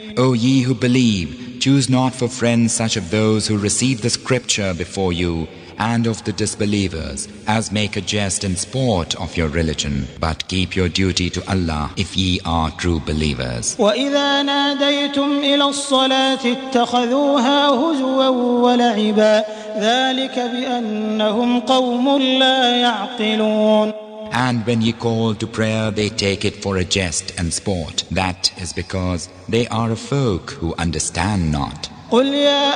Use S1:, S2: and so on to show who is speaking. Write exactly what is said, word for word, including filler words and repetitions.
S1: O ye who believe, choose not for friends such of those who receive the scripture before you and of the disbelievers, as make a jest and sport of your religion, but keep your duty to Allah if ye are true believers.
S2: وَإِذَا نَادَيْتُمْ إِلَى الصَّلَاةِ اتَّخَذُوهَا هُزُوًا وَلَعِبًا ذَلِكَ بِأَنَّهُمْ قَوْمٌ لَا يَعْقِلُونَ.
S1: And when ye call to prayer, they take it for a jest and sport. That is because they are a folk who understand not.
S2: قُلْ يَا